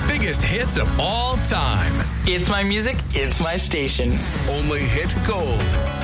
biggest hits of all time. It's my music, it's my station. Only hit gold.